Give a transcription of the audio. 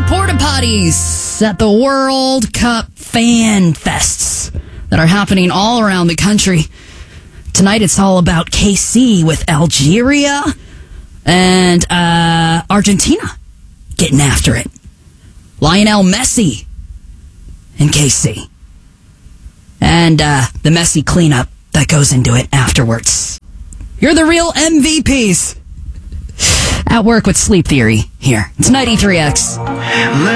porta potties at the World Cup fan fests that are happening all around the country. Tonight it's all about KC with Algeria and Argentina getting after it. Lionel Messi and KC. And the messy cleanup that goes into it afterwards. You're the real MVPs. At work with Sleep Theory here. It's 93X.